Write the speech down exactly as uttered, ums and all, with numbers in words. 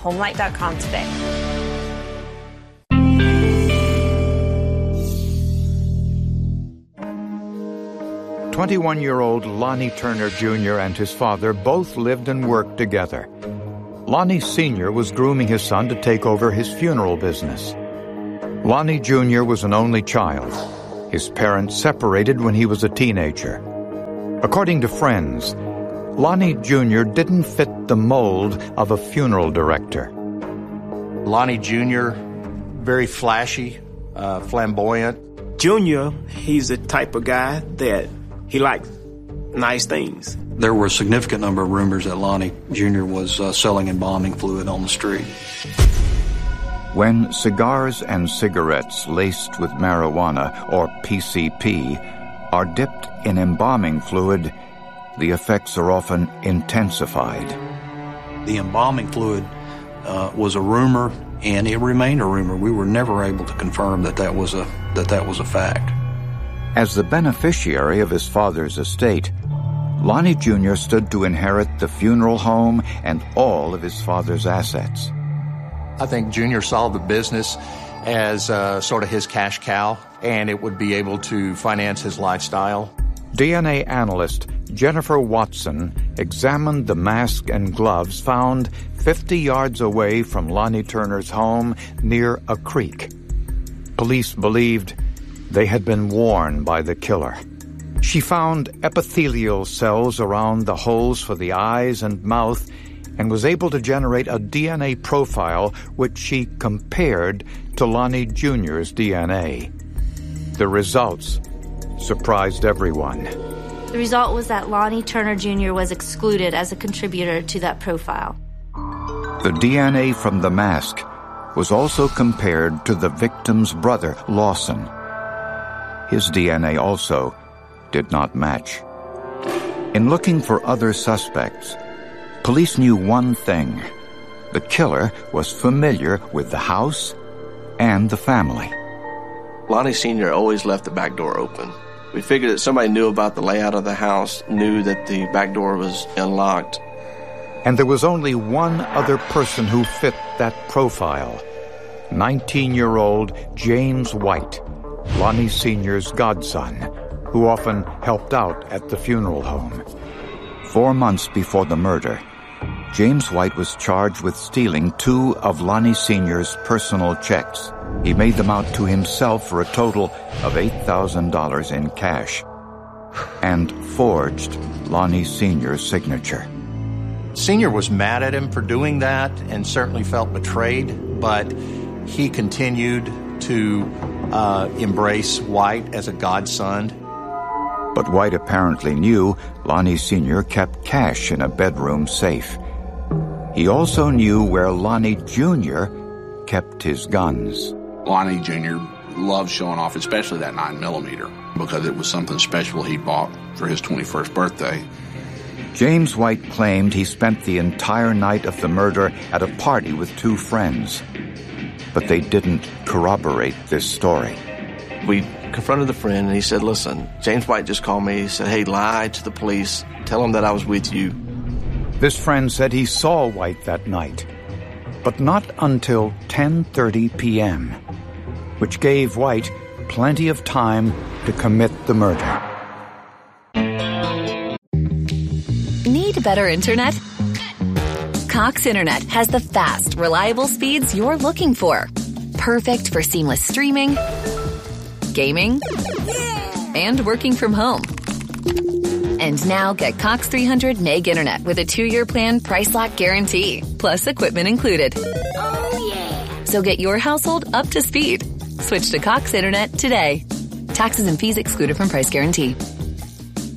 homelight dot com today. twenty-one-year-old Lonnie Turner Junior and his father both lived and worked together. Lonnie Senior was grooming his son to take over his funeral business. Lonnie Junior was an only child. His parents separated when he was a teenager. According to friends, Lonnie Junior didn't fit the mold of a funeral director. Lonnie Junior, very flashy, uh, flamboyant. Junior, he's the type of guy that he likes nice things. There were a significant number of rumors that Lonnie Junior was uh, selling embalming fluid on the street. When cigars and cigarettes laced with marijuana, or P C P, are dipped in embalming fluid, the effects are often intensified. The embalming fluid uh, was a rumor, and it remained a rumor. We were never able to confirm that that was a that that was a fact. As the beneficiary of his father's estate, Lonnie Junior stood to inherit the funeral home and all of his father's assets. I think Junior saw the business as uh, sort of his cash cow, and it would be able to finance his lifestyle. D N A analyst Jennifer Watson examined the mask and gloves found fifty yards away from Lonnie Turner's home near a creek. Police believed they had been worn by the killer. She found epithelial cells around the holes for the eyes and mouth and was able to generate a D N A profile which she compared to Lonnie Junior's D N A. The results surprised everyone. The result was that Lonnie Turner Junior was excluded as a contributor to that profile. The D N A from the mask was also compared to the victim's brother, Lawson. His D N A also did not match. In looking for other suspects, police knew one thing. The killer was familiar with the house and the family. Lonnie Senior always left the back door open. We figured that somebody knew about the layout of the house, knew that the back door was unlocked. And there was only one other person who fit that profile. nineteen-year-old James White, Lonnie Senior's godson, who often helped out at the funeral home. Four months before the murder, James White was charged with stealing two of Lonnie Senior's personal checks. He made them out to himself for a total of eight thousand dollars in cash and forged Lonnie Senior's signature. Senior was mad at him for doing that and certainly felt betrayed, but he continued to uh, embrace White as a godson. But White apparently knew Lonnie Senior kept cash in a bedroom safe. He also knew where Lonnie Junior kept his guns. Lonnie Junior loved showing off, especially that nine millimeter, because it was something special he bought for his twenty-first birthday. James White claimed he spent the entire night of the murder at a party with two friends. But they didn't corroborate this story. We confronted the friend and he said, listen, James White just called me. He said, hey, lie to the police. Tell them that I was with you. This friend said he saw White that night, but not until ten thirty p.m., which gave White plenty of time to commit the murder. Need better internet? Cox Internet has the fast, reliable speeds you're looking for. Perfect for seamless streaming, gaming, and working from home. And now get Cox three hundred meg internet with a two-year plan price lock guarantee, plus equipment included. Oh, yeah. So get your household up to speed. Switch to Cox Internet today. Taxes and fees excluded from price guarantee.